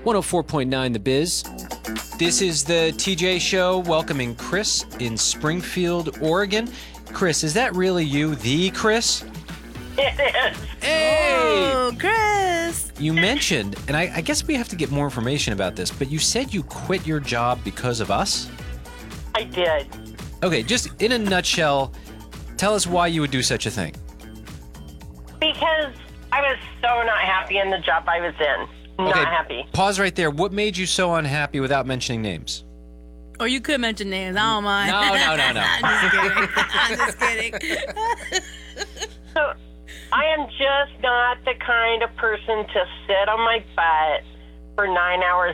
104.9 The Biz. This is the TJ Show, welcoming Chris in Springfield, Oregon. Chris, is that really you, the Chris? It is. Hey! Oh, Chris! You mentioned, and I guess we have to get more information about this, but you said you quit your job because of us? I did. Okay, just in a nutshell, tell us why you would do such a thing. Because I was so not happy in the job I was in. Not happy. Pause right there. What made you so unhappy without mentioning names? Or you could mention names. I don't mind. No. I'm just kidding. So I am just not the kind of person to sit on my butt for 9 hours